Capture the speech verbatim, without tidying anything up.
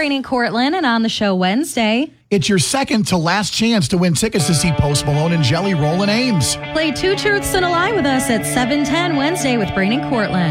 Brainy Cortland, and on the show Wednesday, it's your second to last chance to win tickets to see Post Malone and Jelly Roll in Ames. Play Two Truths and a Lie with us at seven ten Wednesday with Brainy Cortland.